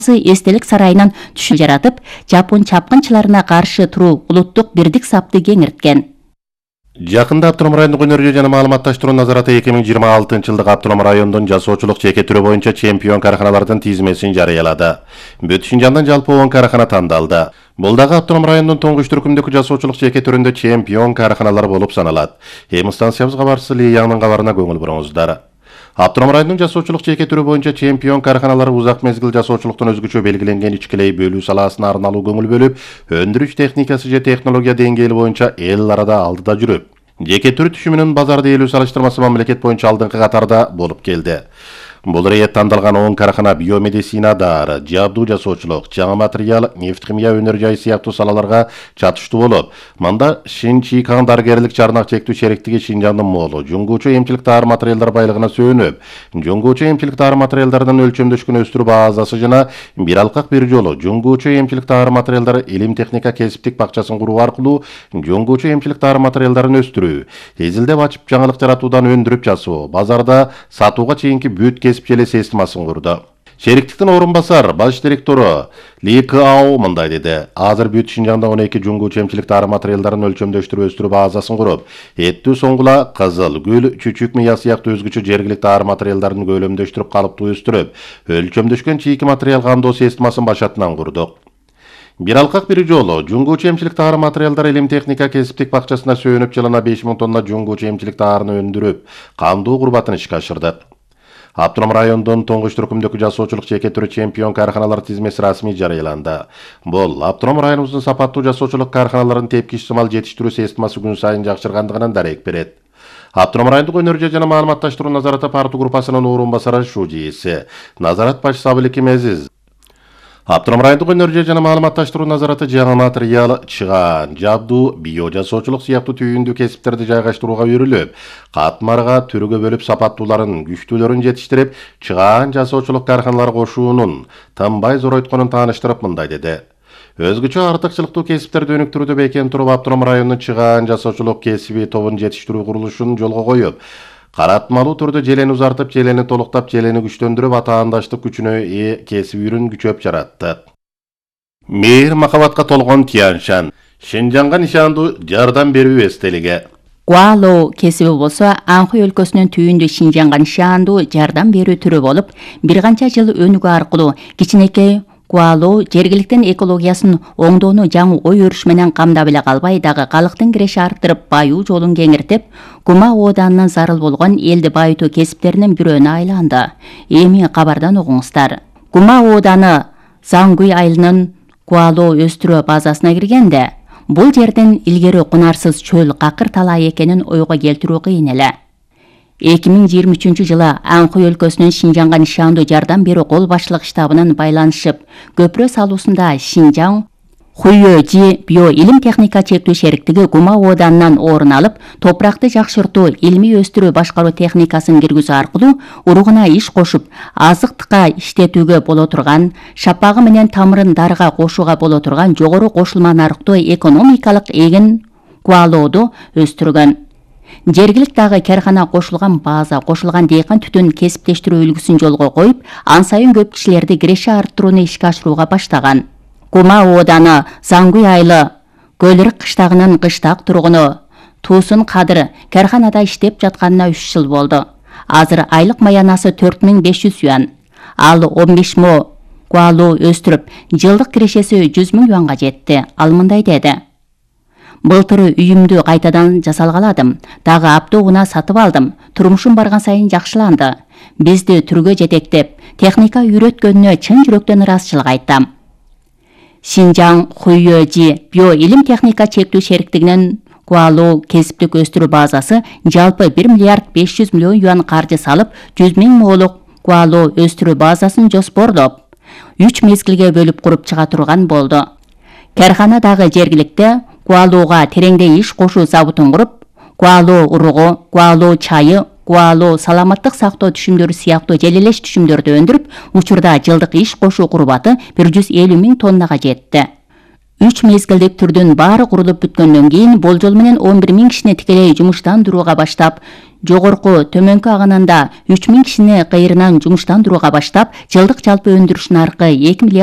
эстелик сарайынан түшүн жаратып, Жапон чапкынчыларына каршы туруу улуттук бирдик сапты кеңирткен. Жакында Автоном райондук өнөр жана маалыматташтыруу назараты 2026-жылдык Автоном райондун жасоочулук жеке түрү боюнча чемпион карханалардын тизмесин жарыялады. Бүт Шинжандан жалпы 10 кархана тандалды. Бул дагы Автоном районунун туңгуч түркүмдөгү жасоочулук жеке түрүндө чемпион карханалар болуп саналат. Эми станциябыз кабарчысы Лиянын кабарына көңүл буруңуздар. Автоном районунун жасоочулук жеке түрү боюнча чемпион карханалары узак мезгил жасоочулуктун өзгөчө белгиленген ичкилей бөлүү саласына арналуу көңүл бөлүп, өндүрүш техникасы же технология деңгээли боюнча эл арада алдыда жүрүп, жеке түр түшүмүнүн базарда ээлүү салыштырмасы мамлекет боюнча алдыңкы катарда болуп келди. Бул рейет тандалган 10 кархана биомедицина дары, жабдуу жасоочулук, жаңы материал, нефтхимия өнөр жай сыяктуу салаларга чатыштуу болуп, мында Шинчикан дарыгерлик чарнак чектүү шериктиги Шинжандын молу, жуңгуучу эмчилик дары материалдар байлыгына сөөнүп, жуңгуучу эмчилик дары материалдарынын өлчөмдөшкөн өстүрүү базасы жана бир алкак бир жолу жуңгуучу эмчилик дары материалдары илим техника кесиптик бакчасын куруу аркылуу жуңгуучу эмчилик дары материалдарын өстүрүү, изилдеп ачып жаңылык жаратуудан өндүрүп жасоо, базарда сатууга чейинки бүт кесипчилик системасын курду. Шериктиктин орун басар баш директору Ли Као мындай деди: азыр бүт Шинжанда 12 жуңгуучу эмчилик дары материалдарын өлчөмдөштүрүп өстүрүү базасын куруп, эттүү соңгула, кызыл, гүл, чүчүк мыя сыяктуу өзгөчө жергиликтүү дары материалдарын көлөмдөштүрүп калыптуу өстүрүп, өлчөмдөшкөн чийки материал кандоо системасын башатынан курдук. Бир алкак бир жолу жуңгуучу эмчилик дары материалдар илим техника кесиптик бакчасына сөөнүп жылына 5000 тонна жуңгуучу эмчилик дарыны өндүрүп, кандуу курбатын ишке ашырдык. Автоном райондун туңгуч түркүмдөгү жасоочулук жеке түрү чемпион карханалар тизмеси расмий жарыяланды. Бул Автоном районубуздун сапаттуу жасоочулук карханаларын тепкич сымал жетиштирүү системасы күн сайын жакшыргандыгынан дарек берет. Автоном райондук өнөр жана маалыматташтыруу назараты парту группасынын орун басары ШУЖИСи, назарат башчысы Абыликим Мезиз. Автоном райондук өнөр жана маалыматташтыруу назараты жаңы материал, чыгаан, жабдуу, био жасоочулук сыяктуу түйүндүү кесиптерди жайгаштырууга үйрүлүп, катмарга түрүгө бөлүп сапаттууларын, күчтүүлөрүн жетиштирип, чыгаан жасоочулук карханалары кошуунун тынбай зоройтконун тааныштырып мындай деди: өзгөчө артыкчылыктуу кесиптерди өнүктүрүүдө бекем туруп, Автоном районунун чыгаан жасоочулук кесиби тобун жетиштирүү курулушун жолго коюп, каратмалуу түрдө желени узартып, желени толуктап, желени күчтөндүрүп, атаандаштык күчүнө ээ кесип үйрүн күчөп жаратты. Мейир махабатка толгон Тяньшан, Шинжанга нишандуу жардам берүү эстелиги. Гуалоо кесиби болсо, Анхуй өлкөсүнүн түйүндө Шинжанга нишандуу жардам берүү түрү болуп, бир канча жыл өнүгүү аркылуу кичинекей Гуалоо жергиликтин экологиясын оңдоону жаңы ой өрүш менен камдап эле калбай, дагы калктын киреши арттырып, байуу жолун кеңиртип, Гума ооданынын зарыл болгон элди байытуу кесиптеринин бирөөнө айланды. Эми кабардан угуңуздар. Гума ооданы Зангуй айылынын Гуалоо өстүрүү базасына киргенде, бул жердин илгери кунарсыз чөл какыр талай экенин ойго келтирүү кыйын эле. 2023-жылы Анхуй өлкөсүнүн Шинжанга нишандуу жардам берүү кол башчылык штабынын байланышып, көпүрө салуусунда Шинжаң Хуйёжи био илим техника чектүү шериктиги Гума ооданынан орун алып, топуракты жакшыртуу, илмий өстүрүү башкаруу техникасын киргизүү аркылуу уругуна иш кошуп, азыктыкка иштетүүгө боло турган, шапагы менен тамырын дарыга кошууга боло турган жогору кошулма нарыктуу экономикалык эгин Гуалоодо өстүргөн. Жергиликтагы кархана кошулган база, кошулган дейкан түтүн кесиптештирүү үлгүсүн жолго коюп, ан сайын көп кишилерди киреши арттырууну ишке ашырууга баштаган. Гума ооданы Зангуй айылы Көлүрүк кыштагынын кыштак тургуну Туусун Кадыр карханада иштеп жатканына 3 жыл болду. Азыр айлык маянасы 4500 юан. Ал 15 мо Гуалоо өстүрүп, жылдык кирешеси 100 000 юанга жетти. Ал мындай деди: былтыр үйүмдү кайтадан жасалгаладым, дагы аптоуна сатып алдым, турмушум барган сайын жакшыланды. Бизди түргө жетектеп, техника үйрөткөнүнө чын жүрөктөн ыраазычылык айтам. Шинжаң Хуйёжи био илим техника чектүү шериктигинин Гуалоо кесиптик өстүрүү базасы жалпы 1 миллиард 500 миллион юан каржы салып, 100 000 моолук Гуалоо өстүрүү базасын жоспорлоп, 3 мезгилге бөлүп куруп чыга турган болду. Кархана дагы жергиликте Гуалоога тереңде иш кошуу забутун куруп, Гуалоо уругу, Гуалоо чайы, Гуалоо саламаттык сактоо түшүмдөрү сыяктуу желелеш түшүмдөрдү өндүрүп, учурда жылдык иш кошуу курбаты 150 000 тоннага жетти. 3 мезгилдик түрдүн баары курулуп бүткөндөн кийин болжол менен 11 000 кишини тикелей жумуштандырууга баштап, жогорку төмөнкү агынанда 3 000 кишини кайрынан жумуштандырууга баштап, жылдык жалпы өндүрүш наркы 2